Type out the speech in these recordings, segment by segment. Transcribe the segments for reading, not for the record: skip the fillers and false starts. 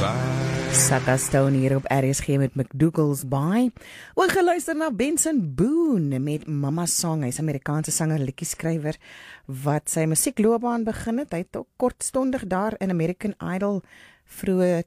Saka Stone hier op RSG met McDougall's Bay. Ook geluister na Benson Boone met Mama Song. Hy is Amerikaanse sanger, liedjie-skrywer wat sy musiekloopbaan begin het. Hy het ook kortstondig daar in American Idol vroeg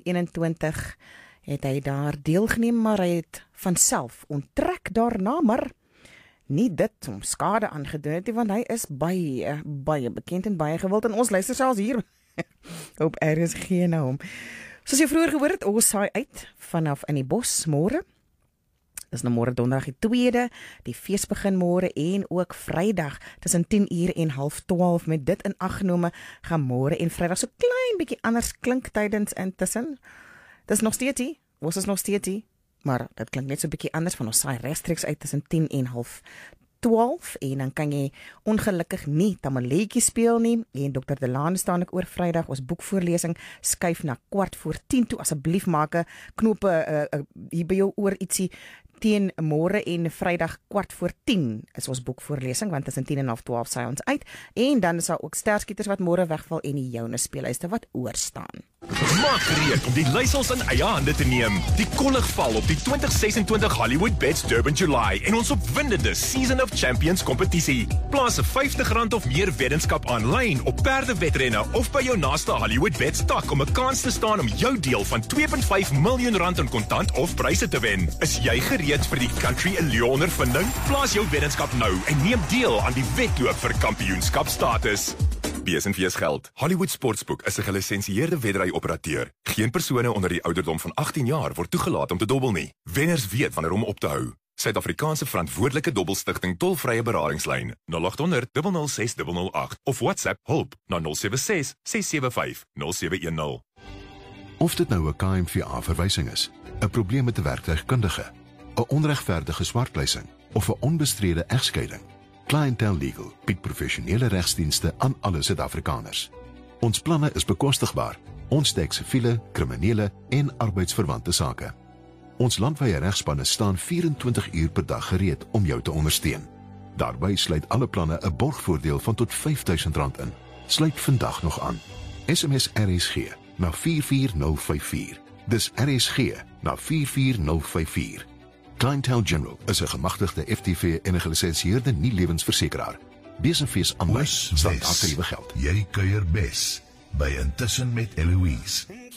2021 het hy daar deelgeneem, maar hy het vanself onttrek daarna, maar nie dit om skade aangedoen het, want hy is baie bekend en baie gewild en ons luister selfs hier op RSG na hom. Soos jy vroeër gehoor het, ons saai uit vanaf in die bos môre. Dis nou môre donderdag die 2de, die fees begin môre en ook Vrydag tussen 10:00 en 11:30 met dit in ag genome gaan môre en Vrydag so klein bietjie anders klink tydens intussen. Dis nog steeds nie, ons is nog steeds nie, maar dit klink net so bietjie anders van ons saai regstreeks uit tussen 10 en 11:12 en dan kan jy ongelukkig nie tamaletjie speel nie en Dr. Delane staan ek oor Vrydag, ons boekvoorlesing skuif na 10:15 toe, asseblief maak 'n knoop hier by jou oor ietsie teen môre en Vrydag 10:15 is ons boekvoorlesing, want tussen 10 en 12 saai ons uit en dan is daar ook sterskieters wat môre wegval en die joune speelhuiste wat oor staan. Maak gereed om die leiersels in eie hande te neem. Die kollig val op die 2026 Hollywood Bets Durban July en ons opwindende Season of Champions kompetisie. Plaas 'n R50 of meer weddenskap aanlyn op perdewedrenne of by jou naaste Hollywood Bets tak om 'n kans te staan om jou deel van R2.5 miljoen in kontant of pryse te wen. Is jy gereed vir die Country Allure ondervinding? Plaas jou weddenskap nou en neem deel aan die wedloop vir kampioenskapstatus. BS&V's geld. Hollywood Sportsboek is 'n gelisensieerde wedry-operateur. Geen persone onder die ouderdom van 18 jaar word toegelaat om te dobbel nie. Wenners weet wanneer om op te hou. Suid-Afrikaanse verantwoordelike dobbelstigting tolvrye beradingslyn 0800 006 008 of WhatsApp hulp na 076 675 0710. Of dit nou 'n KMVA-verwysing is, 'n probleem met 'n werktuigkundige, 'n onregverdige swartleising of 'n onbestrede egskeiding, Clientele Legal bied professionele regsdienste aan alle Suid-Afrikaners. Ons planne is bekostigbaar. Ons dek siviele, kriminele en arbeidsverwante sake. Ons landwyse regspanne staan 24 uur per dag gereed om jou te ondersteun. Daarbey sluit alle planne 'n borgvoordeel van tot R5.000 in. Sluit vandag nog aan. SMS RSG na 44054. Dis RSG na 44054. Clientele General is 'n gemagtigde FTV en 'n gelisensieerde nie-lewensversekeraar. BS&V's aanlyn staan agter die geld. Jy kuier bes by Intussen met Eloise.